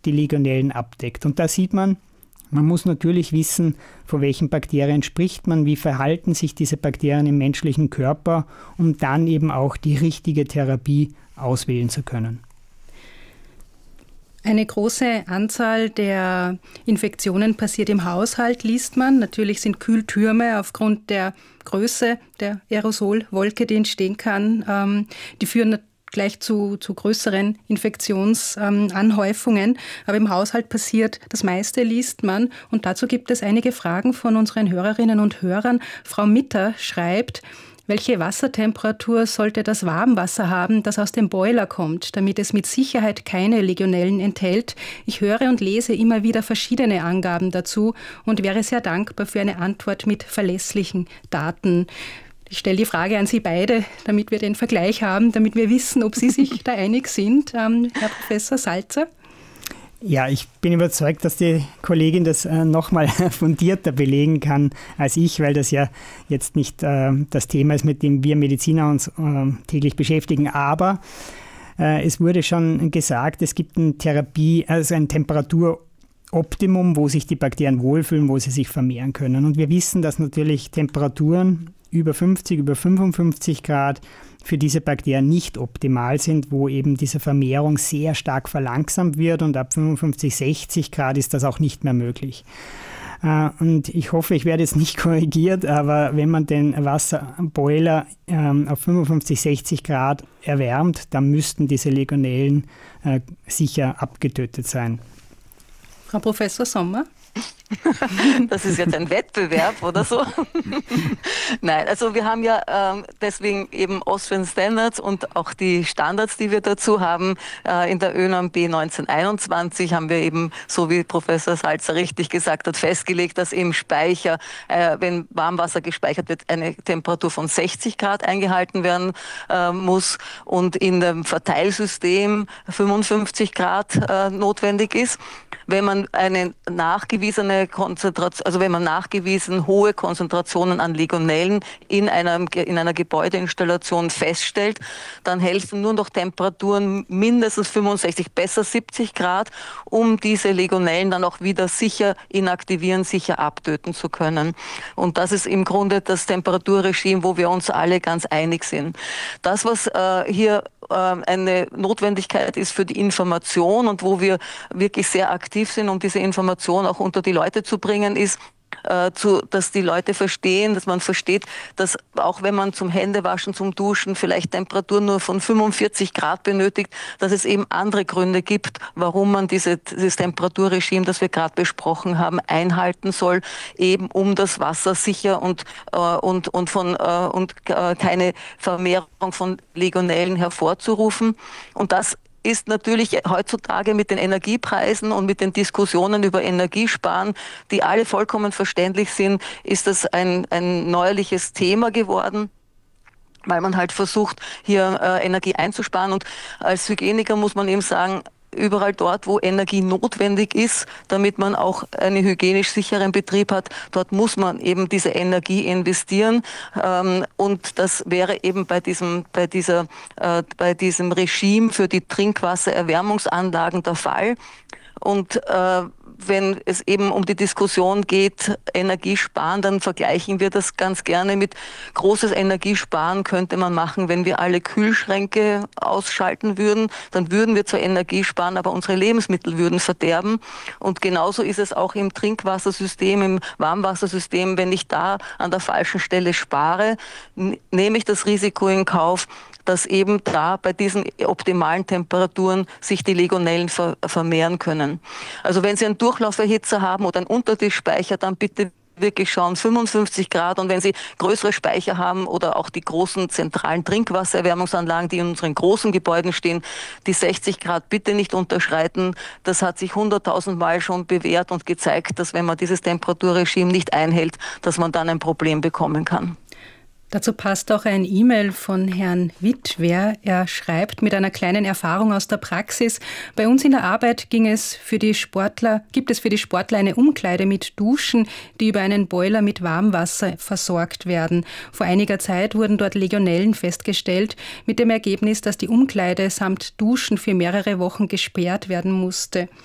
die Legionellen abdeckt. Und da sieht man muss natürlich wissen, von welchen Bakterien spricht man, wie verhalten sich diese Bakterien im menschlichen Körper, um dann eben auch die richtige Therapie auswählen zu können. Eine große Anzahl der Infektionen passiert im Haushalt, liest man. Natürlich sind Kühltürme aufgrund der Größe der Aerosolwolke, die entstehen kann, die führen gleich zu größeren Infektionsanhäufungen. Aber im Haushalt passiert das meiste, liest man. Und dazu gibt es einige Fragen von unseren Hörerinnen und Hörern. Frau Mitter schreibt: Welche Wassertemperatur sollte das Warmwasser haben, das aus dem Boiler kommt, damit es mit Sicherheit keine Legionellen enthält? Ich höre und lese immer wieder verschiedene Angaben dazu und wäre sehr dankbar für eine Antwort mit verlässlichen Daten. Ich stelle die Frage an Sie beide, damit wir den Vergleich haben, damit wir wissen, ob Sie sich da einig sind. Herr Professor Salzer? Ja, ich bin überzeugt, dass die Kollegin das nochmal fundierter belegen kann als ich, weil das ja jetzt nicht das Thema ist, mit dem wir Mediziner uns täglich beschäftigen. Aber es wurde schon gesagt, es gibt ein Temperaturoptimum, wo sich die Bakterien wohlfühlen, wo sie sich vermehren können. Und wir wissen, dass natürlich Temperaturen über 50, über 55 Grad für diese Bakterien nicht optimal sind, wo eben diese Vermehrung sehr stark verlangsamt wird und ab 55, 60 Grad ist das auch nicht mehr möglich. Und ich hoffe, ich werde jetzt nicht korrigiert, aber wenn man den Wasserboiler auf 55, 60 Grad erwärmt, dann müssten diese Legionellen sicher abgetötet sein. Frau Professor Sommer? Das ist jetzt ein Wettbewerb oder so. Nein, also wir haben ja deswegen eben Austrian Standards und auch die Standards, die wir dazu haben. In der ÖNORM B 1921 haben wir eben, so wie Professor Salzer richtig gesagt hat, festgelegt, dass im Speicher, wenn Warmwasser gespeichert wird, eine Temperatur von 60 Grad eingehalten werden muss und in dem Verteilsystem 55 Grad notwendig ist. Wenn man eine nachgewiesene Konzentration, also wenn man nachgewiesen hohe Konzentrationen an Legionellen in einer Gebäudeinstallation feststellt, dann helfen nur noch Temperaturen mindestens 65, besser 70 Grad, um diese Legionellen dann auch wieder sicher inaktivieren, sicher abtöten zu können. Und das ist im Grunde das Temperaturregime, wo wir uns alle ganz einig sind. Das, was hier eine Notwendigkeit ist für die Information und wo wir wirklich sehr aktiv sind, um diese Information auch unter die Leute zu bringen, ist, dass die Leute verstehen, dass man versteht, dass auch wenn man zum Händewaschen, zum Duschen vielleicht Temperatur nur von 45 Grad benötigt, dass es eben andere Gründe gibt, warum man dieses Temperaturregime, das wir gerade besprochen haben, einhalten soll, eben um das Wasser sicher und keine Vermehrung von Legionellen hervorzurufen. Und das ist natürlich heutzutage mit den Energiepreisen und mit den Diskussionen über Energiesparen, die alle vollkommen verständlich sind, ist das ein neuerliches Thema geworden, weil man halt versucht, hier Energie einzusparen. Und als Hygieniker muss man eben sagen, überall dort, wo Energie notwendig ist, damit man auch einen hygienisch sicheren Betrieb hat, dort muss man eben diese Energie investieren. Und das wäre eben bei diesem Regime für die Trinkwassererwärmungsanlagen der Fall. Und wenn es eben um die Diskussion geht, Energiesparen, dann vergleichen wir das ganz gerne mit großes Energiesparen könnte man machen, wenn wir alle Kühlschränke ausschalten würden. Dann würden wir zwar Energie sparen, aber unsere Lebensmittel würden verderben. Und genauso ist es auch im Trinkwassersystem, im Warmwassersystem. Wenn ich da an der falschen Stelle spare, nehme ich das Risiko in Kauf, dass eben da bei diesen optimalen Temperaturen sich die Legionellen vermehren können. Also wenn Sie einen Durchlauferhitzer haben oder einen Untertischspeicher, dann bitte wirklich schauen, 55 Grad. Und wenn Sie größere Speicher haben oder auch die großen zentralen Trinkwassererwärmungsanlagen, die in unseren großen Gebäuden stehen, die 60 Grad bitte nicht unterschreiten. Das hat sich 100.000 Mal schon bewährt und gezeigt, dass wenn man dieses Temperaturregime nicht einhält, dass man dann ein Problem bekommen kann. Dazu passt auch ein E-Mail von Herrn Wittwer. Er schreibt mit einer kleinen Erfahrung aus der Praxis: Bei uns in der Arbeit gibt es für die Sportler eine Umkleide mit Duschen, die über einen Boiler mit Warmwasser versorgt werden. Vor einiger Zeit wurden dort Legionellen festgestellt, mit dem Ergebnis, dass die Umkleide samt Duschen für mehrere Wochen gesperrt werden musste.